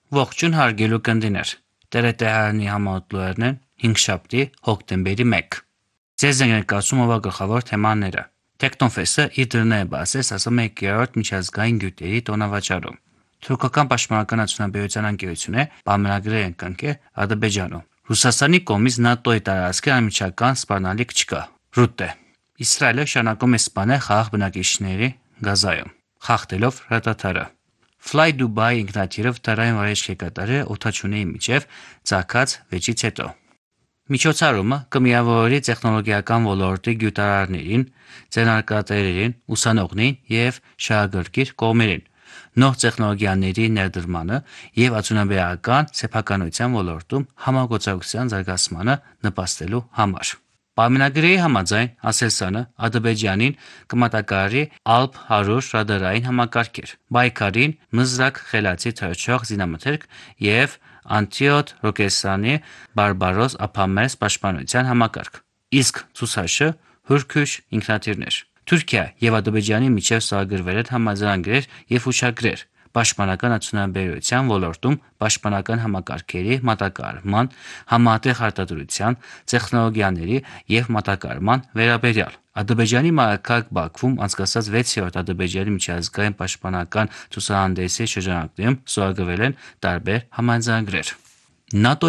Ողջույն հարգելի ունկնդիրներ, TRT-հայրենի համահոտլուրն են 5 հոկտեմբերի 1։ Ձեզ են ներկայացում ով գլխավոր թեմաները։ Տեկնոֆեսը իր դռները բացեց 11-րդ միջազգային գյուտերի տոնավաճառում։ Թուրքական պաշտպանական արդյունաբերության ընկերությունը պայմանագրեր են կնքել Ադրբեջանում։ Ռուսաստանի կողմից ՆԱՏՕ-ի տարածքին անմիջական սպառնալիք չկա։ Ռուտե։ Իսրայելը շարունակում է սպանել խաղաղ բնակիչների Գազայում, խախտելով հրադադարը։ Fly Dubai ինքնաթիռը վթարային վայրէջք է կատարել օդաչուների միջև ծագած վեճից հետո։ Միջոցառումը կմիավորի տեխնոլոգիական ոլորտի գյուտարարներին, ձեռնարկատերերին, ուսանողներին եւ շահագրգիռ կողմերին, նոր տեխնոլոգիաների ներդրմանը եւ արդյունաբերական սեփականության ոլորտում համագործակցության զարգացմանը նպաստելու համար։ Պայմանագրերի համաձայն Ասելսանը Ադրբեջանին կմատակարարի Alp 100 ռադարային համակարգեր, Բայկարին Մզրակ խելացի թռչող զինամթերք եւ Անտիոտ Ռոկեսանի Բարբարոս ափամերձ պաշտպանության համակարգ, իսկ ցուցաշը հուրքուշ ինքնաթիռներ։ Թուրքիա եւ Ադրբեջանի միջև ստորագրվել են համաձայնագրեր եւ հուշագրեր պաշտպանական արդյունաբերության ոլորտում պաշտպանական համակարգերի մատակարարման, համատեղ արտադրության, տեխնոլոգիաների եւ մատակարարման վերաբերյալ։ Ադրբեջանի մայրաքաղաք Բաքվում անցկացած 6-րդ Ադրբեջանի միջազգային պաշտպանական ցուցահանդեսի շրջանակներում ստորագրվել են տարբեր համաձայնագրեր։